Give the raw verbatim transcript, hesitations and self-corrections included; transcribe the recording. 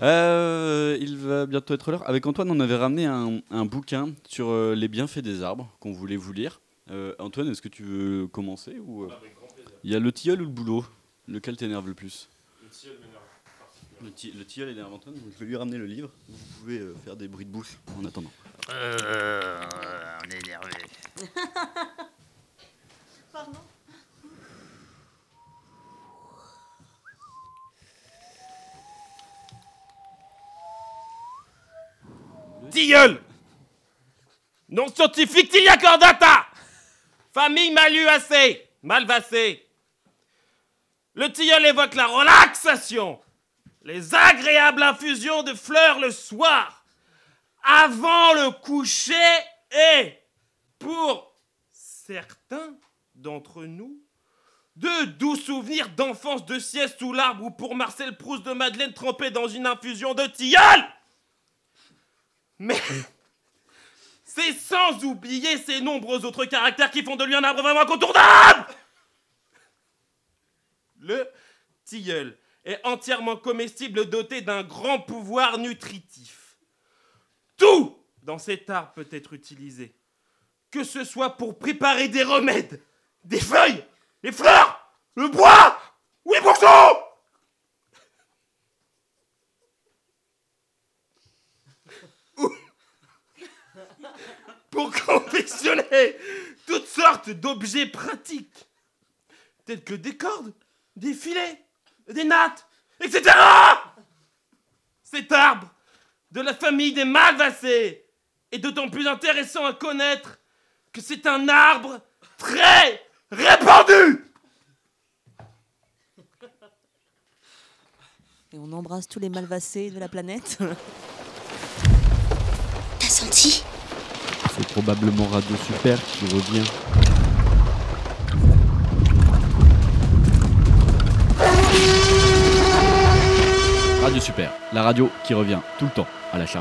Euh, il va bientôt être l'heure. Avec Antoine, on avait ramené un, un bouquin sur euh, les bienfaits des arbres qu'on voulait vous lire. Euh, Antoine, est-ce que tu veux commencer ou, euh... Il y a le tilleul ou le bouleau? Lequel t'énerve le plus? Le tilleul m'énerve. Le, ti- le tilleul énerve Antoine, donc je vais lui ramener le livre. Vous pouvez euh, faire des bruits de bouche en attendant. Euh, on est énervé. Pardon? Tilleul! Nom scientifique Tilia cordata! Famille Maluacée, Malvacée. Le tilleul évoque la relaxation, les agréables infusions de fleurs le soir, avant le coucher et, pour certains d'entre nous, de doux souvenirs d'enfance de sieste sous l'arbre ou pour Marcel Proust de Madeleine trempée dans une infusion de tilleul. Mais c'est sans oublier ces nombreux autres caractères qui font de lui un arbre vraiment incontournable. Le tilleul est entièrement comestible, doté d'un grand pouvoir nutritif. Tout dans cet arbre peut être utilisé, que ce soit pour préparer des remèdes, des feuilles, les fleurs, le bois ou les bourgeons. Pour confectionner toutes sortes d'objets pratiques, tels que des cordes, des filets, des nattes, et cetera. Cet arbre, de la famille des Malvacées, est d'autant plus intéressant à connaître que c'est un arbre très répandu. Et on embrasse tous les Malvacés de la planète. T'as senti? C'est probablement Radio Super qui revient. Radio Super, la radio qui revient tout le temps à la charge.